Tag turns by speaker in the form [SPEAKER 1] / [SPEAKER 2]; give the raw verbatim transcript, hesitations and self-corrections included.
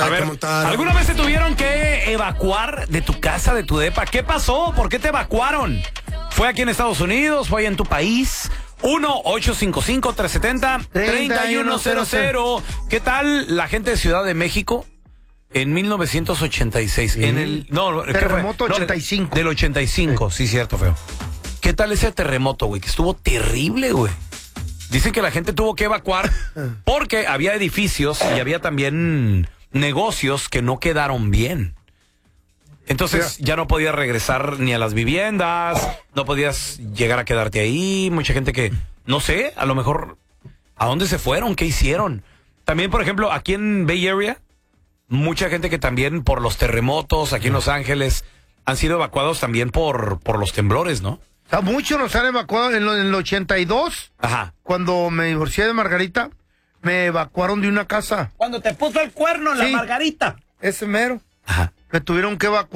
[SPEAKER 1] A ver, ¿alguna vez te tuvieron que evacuar de tu casa, de tu depa? ¿Qué pasó? ¿Por qué te evacuaron? ¿Fue aquí en Estados Unidos? ¿Fue allá en tu país? uno ocho cinco cinco, tres siete cero, tres uno cero cero. ¿Qué tal la gente de Ciudad de México en mil novecientos ochenta y seis? Sí. En el no,
[SPEAKER 2] terremoto
[SPEAKER 1] no,
[SPEAKER 2] ochenta y cinco.
[SPEAKER 1] Del ochenta y cinco, sí, sí, cierto, feo. ¿Qué tal ese terremoto, güey? Que estuvo terrible, güey. Dicen que la gente tuvo que evacuar porque había edificios y había también negocios que no quedaron bien. Entonces ya no podías regresar ni a las viviendas, no podías llegar a quedarte ahí. Mucha gente que, no sé, a lo mejor, ¿a dónde se fueron? ¿Qué hicieron? También, por ejemplo, aquí en Bay Area, mucha gente que también por los terremotos, aquí en Los Ángeles, han sido evacuados también por, por los temblores, ¿no?
[SPEAKER 2] O sea, muchos nos han evacuado en, lo, en el ochenta y dos.
[SPEAKER 1] Ajá.
[SPEAKER 2] Cuando me divorcié de Margarita, me evacuaron de una casa.
[SPEAKER 3] Cuando te puso el cuerno en
[SPEAKER 2] Sí,
[SPEAKER 3] la Margarita.
[SPEAKER 2] Ese mero.
[SPEAKER 1] Ajá.
[SPEAKER 2] Me tuvieron que evacuar.